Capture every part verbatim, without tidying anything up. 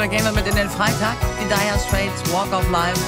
da gehen wir mit in den Freitag. Die Dire Straits, Walk of Life.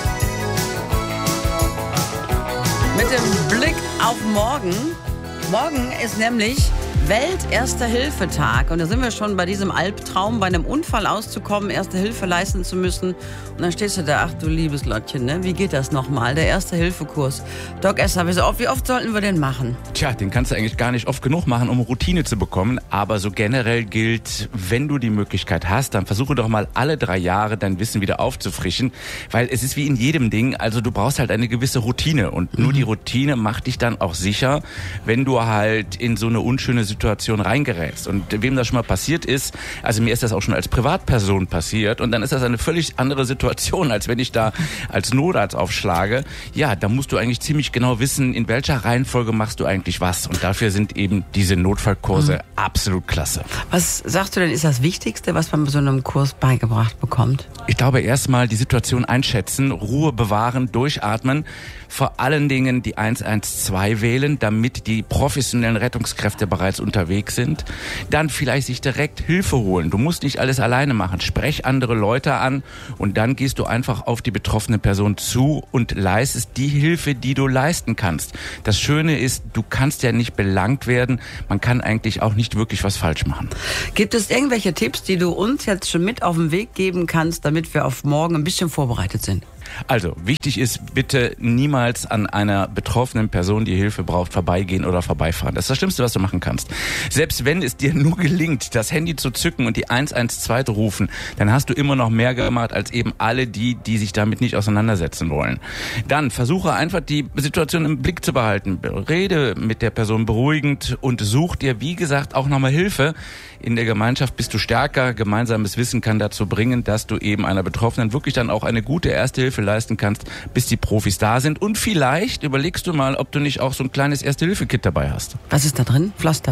Mit dem Blick auf morgen. Morgen ist nämlich Welt-Erste-Hilfe-Tag. Und da sind wir schon bei diesem Albtraum, bei einem Unfall auszukommen, Erste Hilfe leisten zu müssen. Und dann stehst du da, ach du liebes Lottchen, ne? Wie geht das nochmal? Der Erste-Hilfe-Kurs. Doc Esser, wie oft, wie oft sollten wir den machen? Tja, den kannst du eigentlich gar nicht oft genug machen, um Routine zu bekommen. Aber so generell gilt, wenn du die Möglichkeit hast, dann versuche doch mal alle drei Jahre dein Wissen wieder aufzufrischen. Weil es ist wie in jedem Ding, also du brauchst halt eine gewisse Routine. Und nur mhm. die Routine macht dich dann auch sicher, wenn du halt in so eine unschöne Situation reingerätst. Und wem das schon mal passiert ist, also mir ist das auch schon als Privatperson passiert, und dann ist das eine völlig andere Situation, als wenn ich da als Notarzt aufschlage. Ja, da musst du eigentlich ziemlich genau wissen, in welcher Reihenfolge machst du eigentlich was. Und dafür sind eben diese Notfallkurse mhm. absolut klasse. Was sagst du denn, ist das Wichtigste, was man bei so einem Kurs beigebracht bekommt? Ich glaube, erstmal die Situation einschätzen, Ruhe bewahren, durchatmen. Vor allen Dingen die eins eins zwei wählen, damit die professionellen Rettungskräfte bereits unterwegs sind. Dann vielleicht sich direkt Hilfe holen. Du musst nicht alles alleine machen. Sprech andere Leute an und dann gehst du einfach auf die betroffene Person zu und leistest die Hilfe, die du leisten kannst. Das Schöne ist, du kannst ja nicht belangt werden. Man kann eigentlich auch nicht wirklich was falsch machen. Gibt es irgendwelche Tipps, die du uns jetzt schon mit auf den Weg geben kannst, damit wir auf morgen ein bisschen vorbereitet sind? Also, wichtig ist, bitte niemals an einer betroffenen Person, die Hilfe braucht, vorbeigehen oder vorbeifahren. Das ist das Schlimmste, was du machen kannst. Selbst wenn es dir nur gelingt, das Handy zu zücken und die eins eins zwei zu rufen, dann hast du immer noch mehr gemacht als eben alle die, die sich damit nicht auseinandersetzen wollen. Dann versuche einfach, die Situation im Blick zu behalten. Rede mit der Person beruhigend und such dir, wie gesagt, auch nochmal Hilfe. In der Gemeinschaft bist du stärker. Gemeinsames Wissen kann dazu bringen, dass du eben einer Betroffenen wirklich dann auch eine gute Erste Hilfe leisten kannst, bis die Profis da sind. Und vielleicht überlegst du mal, ob du nicht auch so ein kleines Erste-Hilfe-Kit dabei hast. Was ist da drin? Pflaster?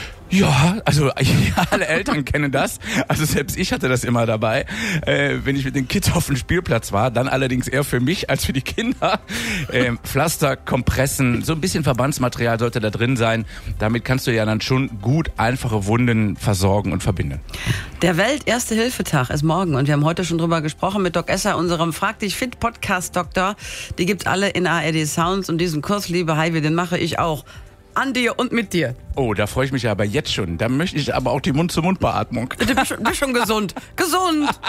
Ja, also ja, alle Eltern kennen das. Also selbst ich hatte das immer dabei, äh, wenn ich mit den Kids auf dem Spielplatz war. Dann allerdings eher für mich als für die Kinder. Ähm, Pflaster, Kompressen, so ein bisschen Verbandsmaterial sollte da drin sein. Damit kannst du ja dann schon gut einfache Wunden versorgen und verbinden. Der Welt-Erste-Hilfe-Tag ist morgen und wir haben heute schon drüber gesprochen mit Doc Esser, unserem Frag dich fit Podcast-Doktor. Die gibt's alle in A R D Sounds und diesen Kurs, liebe Heidi, den mache ich auch. An dir und mit dir. Oh, da freue ich mich aber jetzt schon. Da möchte ich aber auch die Mund-zu-Mund-Beatmung. Du bist schon, bist schon gesund. Gesund!